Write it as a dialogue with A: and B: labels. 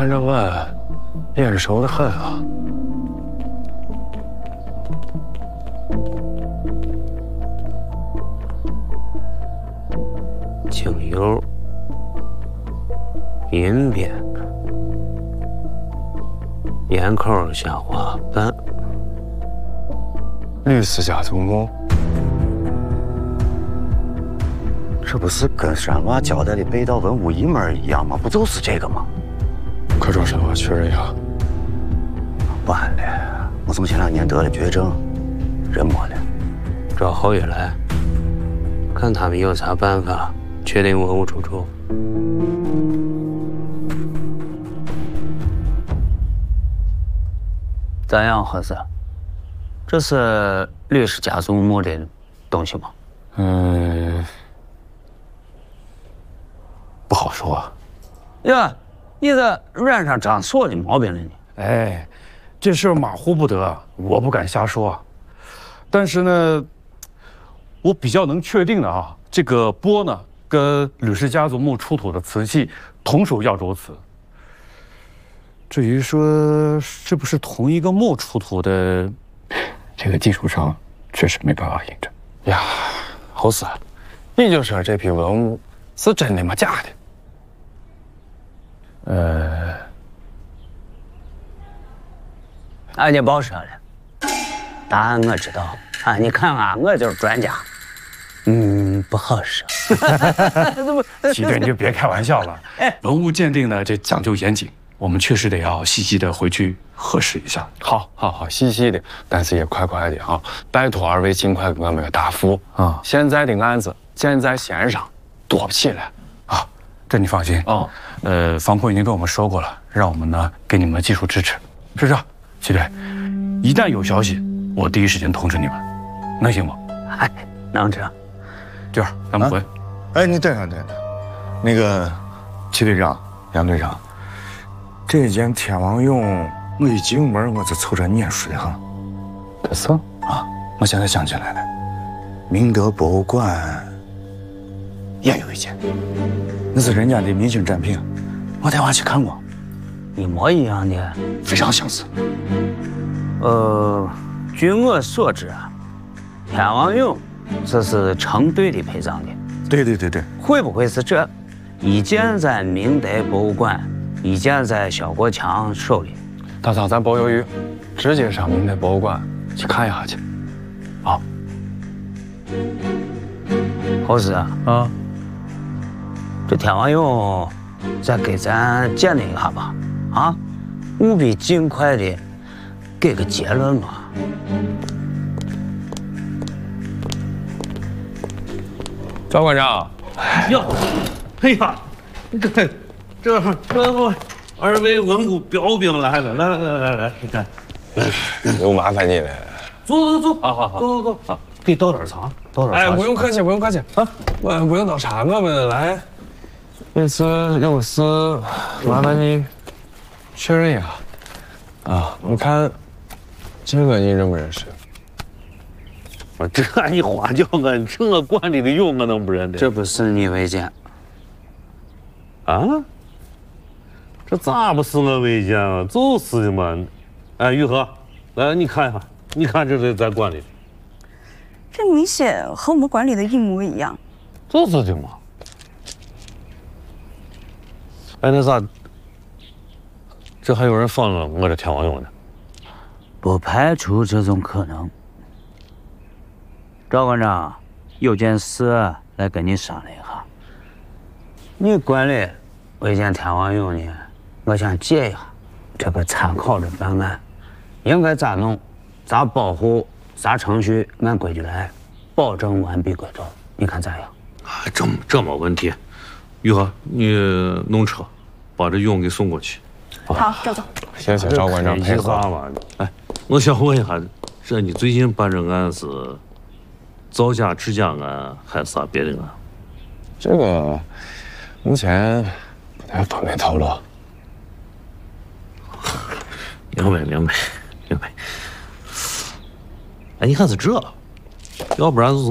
A: 看这碗眼熟的很啊。
B: 精油、银边、盐口虾滑斑、
A: 吕氏家族墓，
C: 这不是跟山娃交代的北岛文物一模一样吗？不就是这个吗？
A: 快找山娃确认一下。
C: 完了，我从前2年得了绝症，人没了。
B: 找侯爷来，看他们有啥办法确定文物出处。咋样，何子？这是吕氏家族墓的东西吗？
A: 不好说。
B: 呀，你这软上长锁的毛病了呢？
D: 哎，这事儿马虎不得，我不敢瞎说。但是呢，我比较能确定的啊，这个钵呢，跟吕氏家族墓出土的瓷器同属耀州瓷。至于说是不是同一个墓出土的，
A: 这个技术上确实没办法印证。呀，侯师，你就说这批文物是真的吗？假的？
B: 俺就别说了，答案我知道。啊，你看啊，我就是专家。不好说。
D: 齐队，你就别开玩笑了。哎，文物鉴定呢，这讲究严谨，我们确实得要细细的回去核实一下。
A: 好，细细的，但是也快快的啊！拜托二位尽快给我们个答复啊！现在的案子箭在弦上，躲不起来啊！
D: 这你放心哦。房坤已经跟我们说过了，让我们呢给你们技术支持，是不是？齐队，一旦有消息，我第一时间通知你们，能行不？
B: 哎，能成。
D: 弟儿，咱们回。
E: 哎，你等等，那个齐队长、杨队长，这件天王俑，我一进门我就瞅着眼熟的很。
A: 可是
E: 啊，我现在想起来了，明德博物馆也有一件，那是人家的明星展品，我带娃去看过，
B: 一模一样的，
E: 非常相似。
B: 据我所知啊，天王俑这是成对的陪葬的。
E: 对，
B: 会不会是这？一件在明德博物馆，一件在萧国强手里。
A: 大嫂，咱不犹豫，直接上明德博物馆去看一下去。好。
B: 侯师啊，这天王俑再给咱鉴定一下吧，啊，务必尽快的给个结论吧。
A: 赵馆长，
F: 哟，哎呀，这不二位文物标兵来了，来，你看，
A: 又麻烦你了。
F: 走，
A: 好，
F: 走，给你倒点茶，倒点茶。
A: 哎，不用客气啊，不用倒茶，我们来。这次有事，麻烦你确认一下啊。你看，这个你认不认识？
F: 这你花叫俺成了馆里的俑，我能不认得？
B: 这不是你违建
F: 啊？这咋不是我违建啊？就是的嘛。哎，玉和，来你看一下，你看这是咱馆里的，
G: 这明显和我们馆里的一模一样。
F: 就是的嘛。哎，那咋？这还有人放了我这天王俑呢？
B: 不排除这种可能。赵馆长，有件事来跟你商量一下。你馆里违建天王俑呢，我想借一下这个参考的方案，应该咋弄、咋保护、啥程序按规矩来，保证完璧归赵。你看咋样？
F: 啊，这没问题。玉和，你弄车把这俑给送过去。
G: 好，赵总。
A: 谢谢赵馆长配合
F: 嘛。哎，我想问一下，这你最近办这案是造假制假案还是啥别的案？
A: 这个目前不太方便透露。
F: 明白。哎，你看是这，要不然就是